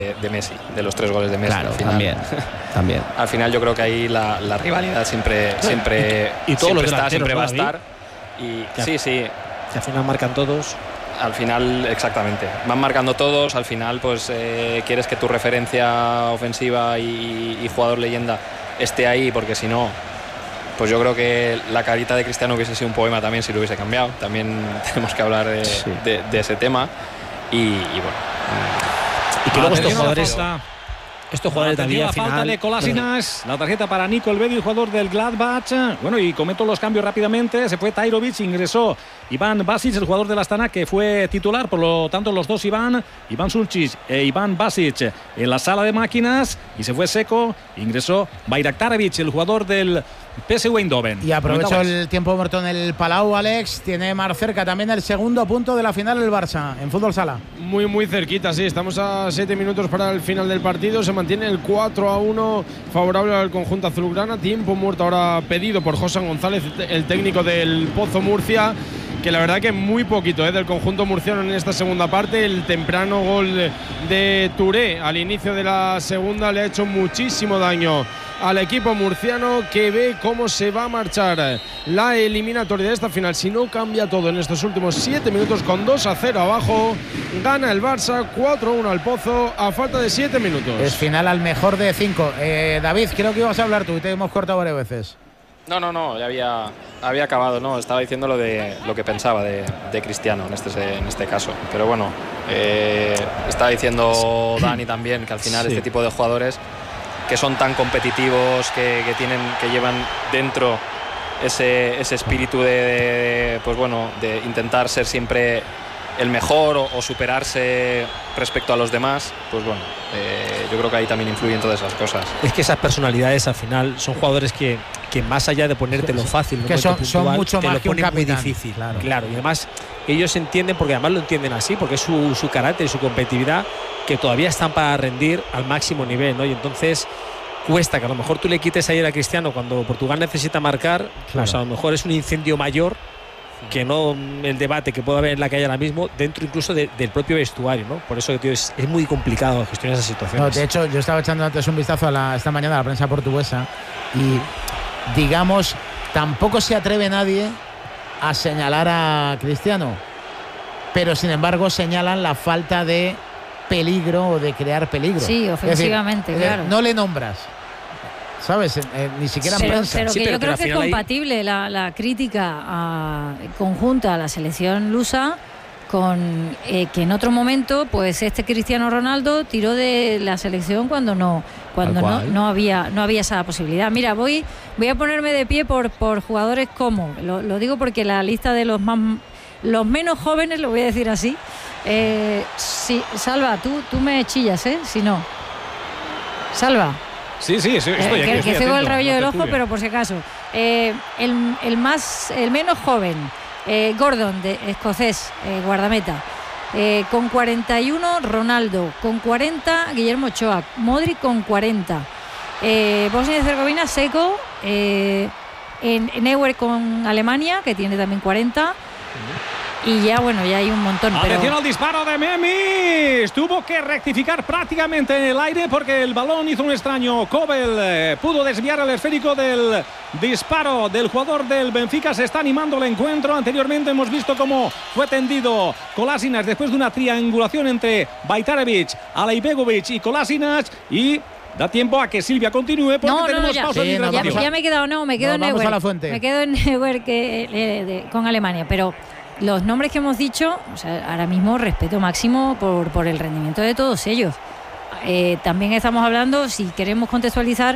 de Messi, de los 3 goles de Messi. Claro, al final, también. Al final yo creo que ahí la rivalidad siempre y todos los está, siempre va a David, estar. Y sí. Que al final marcan todos. Al final, exactamente. Van marcando todos. Al final, pues quieres que tu referencia ofensiva y jugador leyenda esté ahí, porque si no, pues yo creo que la carita de Cristiano hubiese sido un poema también si lo hubiese cambiado. También tenemos que hablar de ese tema. Y bueno. Y que luego estos jugadores también al final. Falta de Kolasinac, la tarjeta para Nico Elvedi, el jugador del Gladbach. Bueno, y comento los cambios rápidamente. Se fue Tajrovic, ingresó Iván Basic, el jugador del Astana, que fue titular. Por lo tanto, los dos Iván Sulčić e Iván Basic en la sala de máquinas. Y se fue Seco, ingresó Bayraktarevic, el jugador del PSV Eindhoven. Y aprovecho el tiempo muerto en el Palau, Alex. Tiene más cerca también el segundo punto de la final del Barça en fútbol sala. Muy, muy cerquita, sí. Estamos a 7 minutos para el final del partido. Se mantiene el 4-1 favorable al conjunto azulgrana. Tiempo muerto ahora pedido por José González, el técnico del Pozo Murcia, que la verdad que muy poquito del conjunto murciano en esta segunda parte. El temprano gol de Touré al inicio de la segunda le ha hecho muchísimo daño al equipo murciano, que ve cómo se va a marchar la eliminatoria de esta final. Si no cambia todo en estos últimos 7 minutos, con 2-0 abajo, gana el Barça 4-1 al Pozo a falta de 7 minutos. Es final al mejor de 5. David, creo que ibas a hablar tú y te hemos cortado varias veces. No, ya había acabado, ¿no? Estaba diciendo lo que pensaba de Cristiano en este caso. Pero bueno, estaba diciendo Dani también que al final este tipo de jugadores que son tan competitivos, que llevan dentro ese espíritu pues bueno, de intentar ser siempre el mejor o superarse respecto a los demás, pues bueno, yo creo que ahí también influyen todas esas cosas. Es que esas personalidades al final son jugadores que más allá de ponértelo fácil, que son mucho más que un capitán. Difícil, claro, y además ellos entienden, porque además lo entienden así, porque es su carácter y su competitividad, que todavía están para rendir al máximo nivel, ¿no? Y entonces cuesta que a lo mejor tú le quites ayer a Cristiano cuando Portugal necesita marcar, pues a lo mejor es un incendio mayor que no el debate que puede haber en la calle ahora mismo, dentro incluso del propio vestuario, ¿no? Por eso, tío, es muy complicado gestionar esas situaciones. No, de hecho, yo estaba echando antes un vistazo esta mañana a la prensa portuguesa y, digamos, tampoco se atreve nadie a señalar a Cristiano, pero sin embargo señalan la falta de peligro o de crear peligro. Sí, ofensivamente, claro. No le nombras, ¿sabes? Ni siquiera en prensa. Pero que yo creo que es compatible la crítica conjunta a la selección lusa con que en otro momento, pues Cristiano Ronaldo tiró de la selección cuando no había esa posibilidad. Mira, voy a ponerme de pie por jugadores como, lo digo porque la lista de los menos jóvenes, lo voy a decir así. Sí, Salva, tú me chillas, si no. Salva. Sí, estoy aquí. Que cego el rabillo del ojo, pero por si acaso. El menos joven, Gordon, de escocés, guardameta. Con 41, Ronaldo. Con 40, Guillermo Ochoa. Modric con 40. Bosnia y Herzegovina, Seco. Neuer con Alemania, que tiene también 40. Y ya hay un montón. Atención al disparo de Memis. Tuvo que rectificar prácticamente en el aire porque el balón hizo un extraño. Kobel pudo desviar el esférico del disparo del jugador del Benfica. Se está animando el encuentro. Anteriormente hemos visto cómo fue tendido Kolasinac después de una triangulación entre Bajtarevic, Alaibegovic y Kolasinac. Y da tiempo a que Silvia continúe porque tenemos pausa de hidratación. Ya me he quedado, me quedo en Neuer. Me quedo en Neuer con Alemania, pero los nombres que hemos dicho, ahora mismo respeto máximo por el rendimiento de todos ellos. También estamos hablando, si queremos contextualizar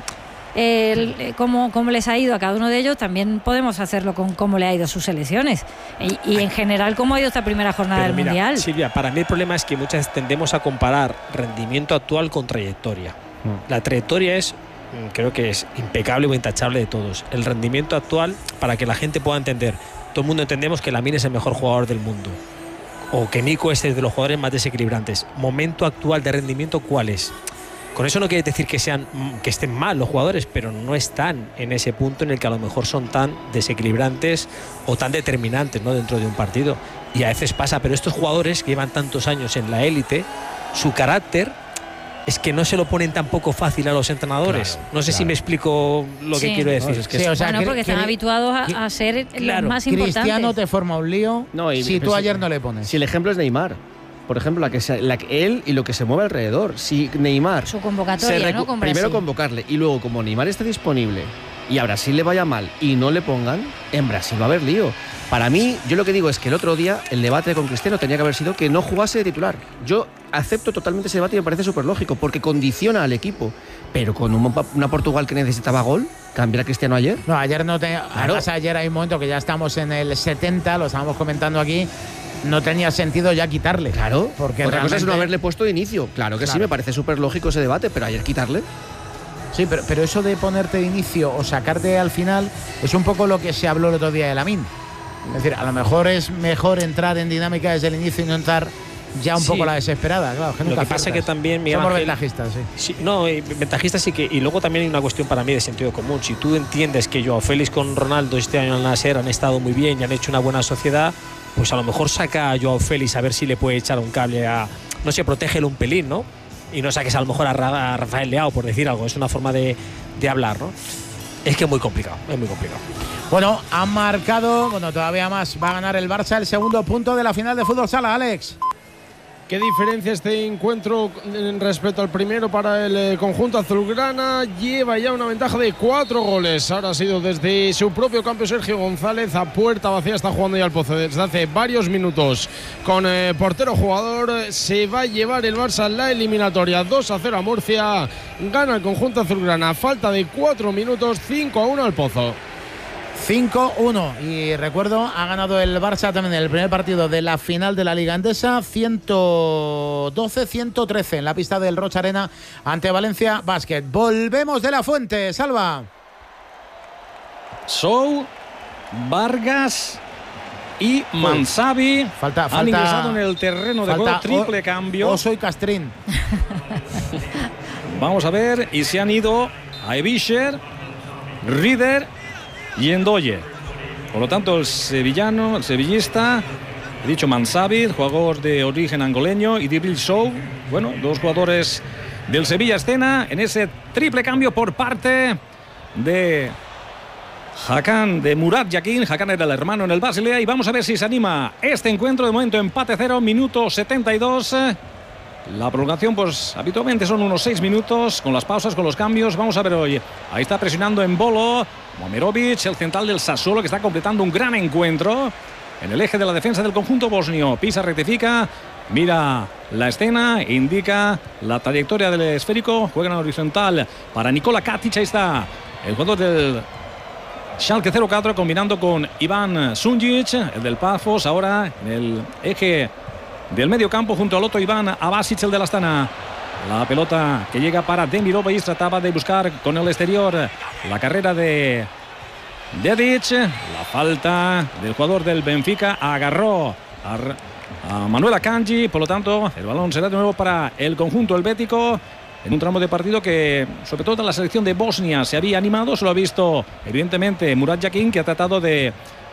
cómo les ha ido a cada uno de ellos, también podemos hacerlo con cómo le ha ido a sus selecciones y en general cómo ha ido esta primera jornada del Mundial. Silvia, para mí el problema es que muchas veces tendemos a comparar rendimiento actual con trayectoria. La trayectoria creo que es impecable o intachable de todos. El rendimiento actual, para que la gente pueda entender, todo el mundo entendemos que Lamine es el mejor jugador del mundo o que Nico es de los jugadores más desequilibrantes. Momento actual de rendimiento, ¿cuál es? Con eso no quiere decir que estén mal los jugadores, pero no están en ese punto en el que a lo mejor son tan desequilibrantes o tan determinantes, ¿no?, dentro de un partido. Y a veces pasa, pero estos jugadores que llevan tantos años en la élite, su carácter es que no se lo ponen tampoco fácil a los entrenadores. No sé si me explico lo que quiero decir. No, es que sí, o sea, porque están habituados a ser los más importantes. Cristiano te forma un lío si tú ayer no le pones. Si el ejemplo es Neymar, por ejemplo, él y lo que se mueve alrededor. Si Neymar... Su convocatoria, ¿no? Con primero Brasil. convocarle y luego, como Neymar esté disponible y a Brasil le vaya mal y no le pongan, en Brasil va a haber lío. Para mí, yo lo que digo es que el otro día el debate con Cristiano tenía que haber sido que no jugase de titular. Yo acepto totalmente ese debate y me parece súper lógico porque condiciona al equipo. Pero con una Portugal que necesitaba gol, ¿cambiar a Cristiano ayer? No, ayer no tenía. Claro. Además, ayer hay un momento que ya estamos en el 70, lo estábamos comentando aquí. No tenía sentido ya quitarle. Claro, porque otra cosa es no haberle puesto de inicio. Claro que sí, me parece súper lógico ese debate, pero ayer quitarle. Sí, pero eso de ponerte de inicio o sacarte al final es un poco lo que se habló el otro día de Lamine. Es decir, a lo mejor es mejor entrar en dinámica desde el inicio y no entrar ya un poco la desesperada. Claro, que nunca lo que pasa es que también Miguel somos Ángel, ventajistas, sí. No, ventajistas sí que. Y luego también hay una cuestión para mí de sentido común. Si tú entiendes que Joao Félix con Ronaldo este año en el Nasser han estado muy bien y han hecho una buena sociedad, pues a lo mejor saca a Joao Félix a ver si le puede echar un cable a. No sé, protégelo un pelín, ¿no? Y no saques a lo mejor a Rafael Leao, por decir algo. Es una forma de hablar, ¿no? Es que es muy complicado, es muy complicado. Bueno, han marcado, todavía más. Va a ganar el Barça el segundo punto de la final de Fútbol Sala, Alex. ¿Qué diferencia este encuentro respecto al primero para el conjunto azulgrana? Lleva ya una ventaja de 4 goles. Ahora ha sido desde su propio campo Sergio González. A puerta vacía está jugando ya el Pozo desde hace varios minutos. Con portero jugador se va a llevar el Barça la eliminatoria. 2-0 a Murcia. Gana el conjunto azulgrana. Falta de 4 minutos. 5-1 al Pozo. 5-1 y recuerdo, ha ganado el Barça también en el primer partido de la final de la Liga Endesa 112-113 en la pista del Rocha Arena ante Valencia Basket. Volvemos de la Fuente, Salva. Sou, Vargas y Mansavi han ingresado en el terreno de juego. Triple cambio. Oso y Castrín. Vamos a ver, y se han ido a Ebischer, Rieder y Endoye. Por lo tanto, el sevillista, he dicho Mansavi, jugador de origen angoleño, y Djibril Sow, bueno, 2 jugadores del Sevilla escena en ese triple cambio por parte de Hakan, de Murat Yakin. Hakan era el hermano en el Basilea, y vamos a ver si se anima este encuentro. De momento empate 0, minuto 72. La prolongación, pues habitualmente son unos 6 minutos, con las pausas, con los cambios. Vamos a ver hoy. Ahí está presionando en Bolo Momerovic, el central del Sassuolo, que está completando un gran encuentro en el eje de la defensa del conjunto bosnio. Pisa, rectifica, mira la escena, indica la trayectoria del esférico. Juega en horizontal para Nikola Katic. Ahí está el jugador del Schalke 04 combinando con Ivan Sunjic, el del Pafos, ahora en el eje del medio campo junto al otro Iván Abasic, el de la Astana. La pelota que llega para Demirovic, trataba de buscar con el exterior la carrera de Dedic. La falta del jugador del Benfica, agarró a Manuel Akanji, por lo tanto el balón será de nuevo para el conjunto helvético en un tramo de partido que sobre todo en la selección de Bosnia se había animado. Se lo ha visto evidentemente Murat Yakin, que ha tratado de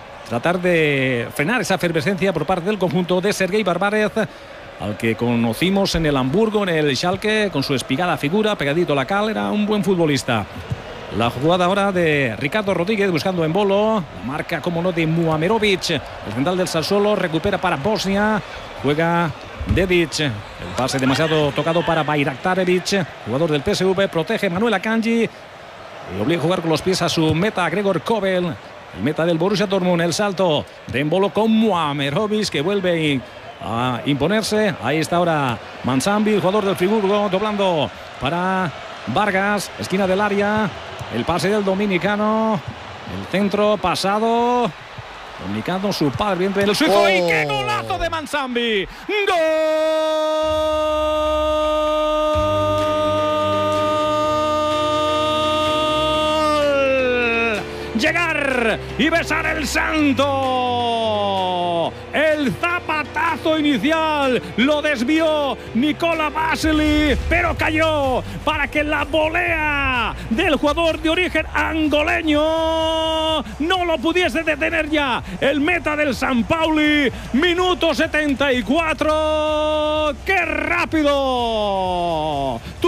frenar esa efervescencia por parte del conjunto de Sergei Barbárez, al que conocimos en el Hamburgo, en el Schalke, con su espigada figura, pegadito a la cal. Era un buen futbolista. La jugada ahora de Ricardo Rodríguez buscando en Bolo, la marca como no de Muamerovic, el central del Sassuolo, recupera para Bosnia, juega Dedic, el pase demasiado tocado para Bayraktarevic, jugador del PSV, protege Manuel Akanji y obliga a jugar con los pies a su meta, Gregor Kobel, el meta del Borussia Dortmund. El salto de Embolo con Muamerovic, que vuelve a imponerse. Ahí está ahora Mansambi, el jugador del Friburgo, doblando para Vargas, esquina del área, el pase del dominicano, el centro pasado, dominicano, su padre, bien el suizo, y qué golazo de Mansambi. ¡Gol! Llegar y besar el santo. El zapatazo inicial lo desvió Nikola Basili, pero cayó para que la volea del jugador de origen angoleño no lo pudiese detener ya el meta del San Pauli. Minuto 74. ¡Qué rápido!